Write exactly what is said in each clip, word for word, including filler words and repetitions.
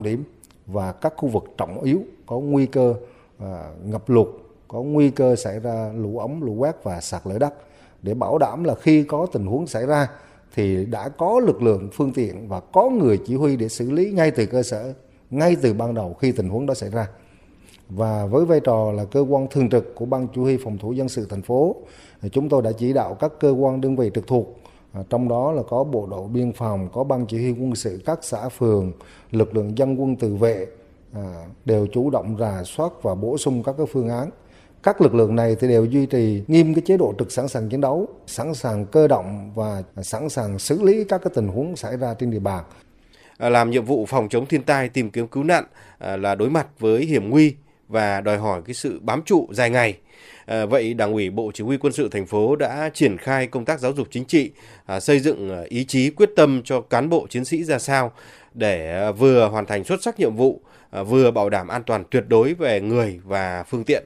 điểm và các khu vực trọng yếu có nguy cơ à, ngập lụt, có nguy cơ xảy ra lũ ống, lũ quét và sạt lở đất, để bảo đảm là khi có tình huống xảy ra thì đã có lực lượng, phương tiện và có người chỉ huy để xử lý ngay từ cơ sở, ngay từ ban đầu khi tình huống đó xảy ra. Và với vai trò là cơ quan thường trực của Ban Chỉ huy Phòng thủ dân sự thành phố, chúng tôi đã chỉ đạo các cơ quan đơn vị trực thuộc, trong đó là có Bộ đội Biên phòng, có Ban Chỉ huy Quân sự các xã phường, lực lượng dân quân tự vệ đều chủ động rà soát và bổ sung các cái phương án. Các lực lượng này thì đều duy trì nghiêm cái chế độ trực sẵn sàng chiến đấu, sẵn sàng cơ động và sẵn sàng xử lý các cái tình huống xảy ra trên địa bàn. Làm nhiệm vụ phòng chống thiên tai, tìm kiếm cứu nạn là đối mặt với hiểm nguy và đòi hỏi cái sự bám trụ dài ngày. À, vậy Đảng ủy Bộ Chỉ huy Quân sự thành phố đã triển khai công tác giáo dục chính trị, à, xây dựng ý chí quyết tâm cho cán bộ chiến sĩ ra sao để à, vừa hoàn thành xuất sắc nhiệm vụ, à, vừa bảo đảm an toàn tuyệt đối về người và phương tiện.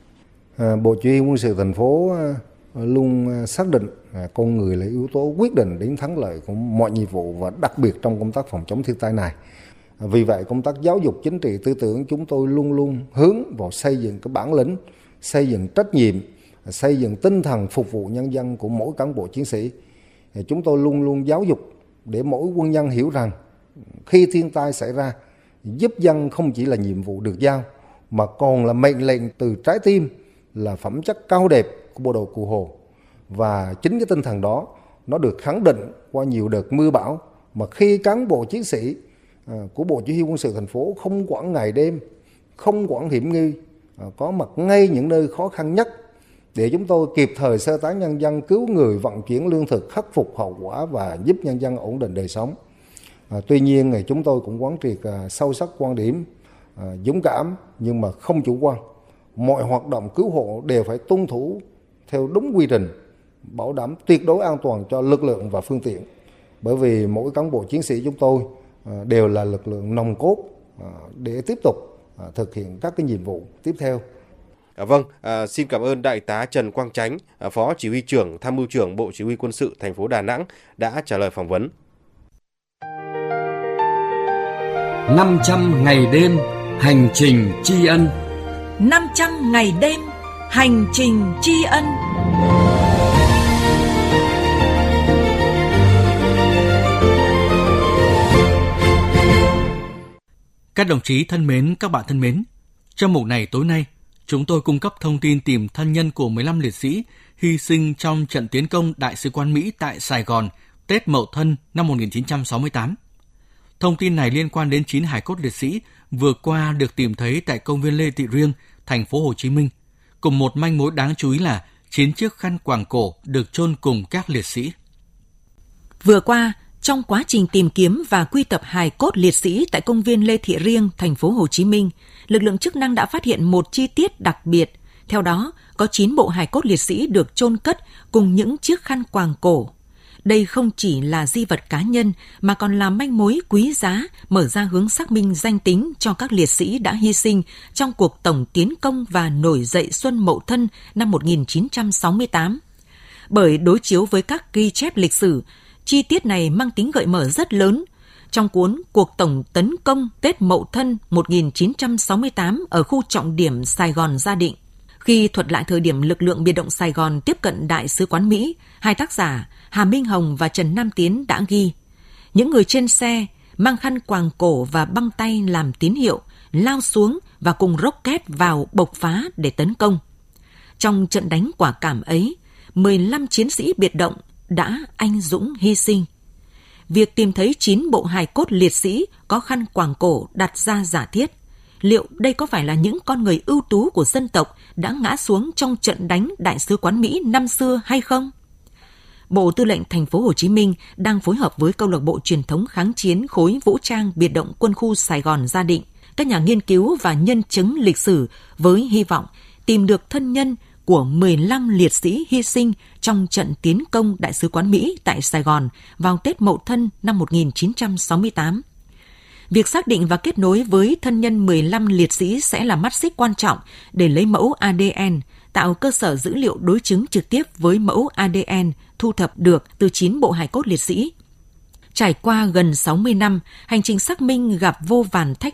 À, Bộ Chỉ huy Quân sự thành phố luôn xác định à, con người là yếu tố quyết định đến thắng lợi của mọi nhiệm vụ và đặc biệt trong công tác phòng chống thiên tai này. Vì vậy, công tác giáo dục chính trị tư tưởng chúng tôi luôn luôn hướng vào xây dựng cái bản lĩnh, xây dựng trách nhiệm, xây dựng tinh thần phục vụ nhân dân của mỗi cán bộ chiến sĩ. Chúng tôi luôn luôn giáo dục để mỗi quân nhân hiểu rằng khi thiên tai xảy ra, giúp dân không chỉ là nhiệm vụ được giao, mà còn là mệnh lệnh từ trái tim, là phẩm chất cao đẹp của bộ đội Cụ Hồ. Và chính cái tinh thần đó nó được khẳng định qua nhiều đợt mưa bão, mà khi cán bộ chiến sĩ của Bộ Chỉ huy Quân sự thành phố không quản ngày đêm, không quản hiểm nguy, có mặt ngay những nơi khó khăn nhất để chúng tôi kịp thời sơ tán nhân dân, cứu người, vận chuyển lương thực, khắc phục hậu quả và giúp nhân dân ổn định đời sống. À, tuy nhiên chúng tôi cũng quán triệt à, sâu sắc quan điểm à, dũng cảm nhưng mà không chủ quan. Mọi hoạt động cứu hộ đều phải tuân thủ theo đúng quy trình, bảo đảm tuyệt đối an toàn cho lực lượng và phương tiện. Bởi vì mỗi cán bộ chiến sĩ chúng tôi à, đều là lực lượng nòng cốt à, để tiếp tục à, thực hiện các cái nhiệm vụ tiếp theo. À, vâng, à, xin cảm ơn Đại tá Trần Quang Chánh, à, Phó Chỉ huy trưởng, Tham mưu trưởng Bộ Chỉ huy Quân sự thành phố Đà Nẵng đã trả lời phỏng vấn. năm trăm ngày đêm hành trình tri ân. năm trăm ngày đêm hành trình tri ân. Các đồng chí thân mến, các bạn thân mến, trong mục này tối nay, chúng tôi cung cấp thông tin tìm thân nhân của mười lăm liệt sĩ hy sinh trong trận tiến công Đại sứ quán Mỹ tại Sài Gòn Tết Mậu Thân năm một nghìn chín trăm sáu mươi tám. Thông tin này liên quan đến chín hài cốt liệt sĩ vừa qua được tìm thấy tại công viên Lê Thị Riêng, thành phố Hồ Chí Minh, cùng một manh mối đáng chú ý là chín chiếc khăn quàng cổ được chôn cùng các liệt sĩ. Vừa qua, trong quá trình tìm kiếm và quy tập hài cốt liệt sĩ tại công viên Lê Thị Riêng, thành phố Hồ Chí Minh, lực lượng chức năng đã phát hiện một chi tiết đặc biệt. Theo đó, có chín bộ hài cốt liệt sĩ được chôn cất cùng những chiếc khăn quàng cổ. Đây không chỉ là di vật cá nhân mà còn là manh mối quý giá mở ra hướng xác minh danh tính cho các liệt sĩ đã hy sinh trong cuộc tổng tiến công và nổi dậy Xuân Mậu Thân năm một nghìn chín trăm sáu mươi tám. Bởi đối chiếu với các ghi chép lịch sử, chi tiết này mang tính gợi mở rất lớn. Trong cuốn Cuộc tổng tấn công Tết Mậu Thân một nghìn chín trăm sáu mươi tám ở khu trọng điểm Sài Gòn Gia Định, khi thuật lại thời điểm lực lượng biệt động Sài Gòn tiếp cận Đại sứ quán Mỹ, hai tác giả Hà Minh Hồng và Trần Nam Tiến đã ghi: những người trên xe mang khăn quàng cổ và băng tay làm tín hiệu, lao xuống và cùng rocket vào bộc phá để tấn công. Trong trận đánh quả cảm ấy, mười lăm chiến sĩ biệt động đã anh dũng hy sinh. Việc tìm thấy chín bộ hài cốt liệt sĩ có khăn quàng cổ đặt ra giả thiết. Liệu đây có phải là những con người ưu tú của dân tộc đã ngã xuống trong trận đánh Đại sứ quán Mỹ năm xưa hay không? Bộ Tư lệnh Thành phố Hồ Chí Minh đang phối hợp với Câu lạc bộ truyền thống kháng chiến khối vũ trang biệt động quân khu Sài Gòn Gia Định, các nhà nghiên cứu và nhân chứng lịch sử với hy vọng tìm được thân nhân của mười lăm liệt sĩ hy sinh trong trận tiến công Đại sứ quán Mỹ tại Sài Gòn vào Tết Mậu Thân năm một nghìn chín trăm sáu mươi tám. Việc xác định và kết nối với thân nhân mười lăm liệt sĩ sẽ là mắt xích quan trọng để lấy mẫu a đê en, tạo cơ sở dữ liệu đối chứng trực tiếp với mẫu a đê en thu thập được từ chín bộ hài cốt liệt sĩ. Trải qua gần sáu mươi năm, hành trình xác minh gặp vô vàn thách